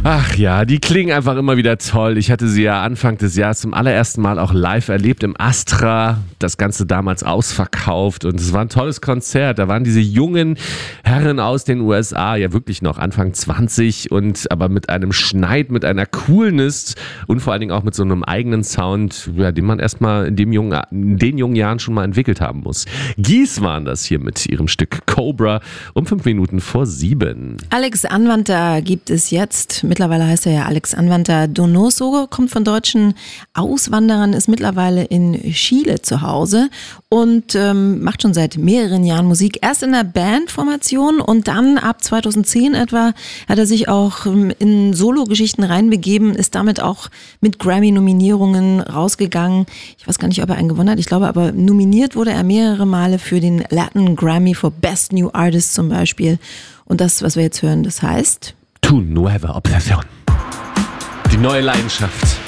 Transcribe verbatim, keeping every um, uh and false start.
Ach ja, die klingen einfach immer wieder toll. Ich hatte sie ja Anfang des Jahres zum allerersten Mal auch live erlebt im Astra. Das Ganze damals ausverkauft und es war ein tolles Konzert. Da waren diese jungen Herren aus den U S A, ja wirklich noch Anfang zwanzig und aber mit einem Schneid, mit einer Coolness und vor allen Dingen auch mit so einem eigenen Sound, ja, den man erstmal in, dem jungen, in den jungen Jahren schon mal entwickelt haben muss. Gies waren das hier mit ihrem Stück Cobra um fünf Minuten vor sieben. Alex Anwandter gibt es jetzt. Mittlerweile heißt er ja Alex Anwandter Donoso, kommt von deutschen Auswanderern, ist mittlerweile in Chile zu Hause und ähm, macht schon seit mehreren Jahren Musik. Erst in der Bandformation und dann ab zweitausendzehn etwa hat er sich auch in Solo-Geschichten reinbegeben, ist damit auch mit Grammy-Nominierungen rausgegangen. Ich weiß gar nicht, ob er einen gewonnen hat. Ich glaube aber, nominiert wurde er mehrere Male für den Latin Grammy for Best New Artist zum Beispiel. Und das, was wir jetzt hören, das heißt... Tu nueva obsesión. Die neue Leidenschaft.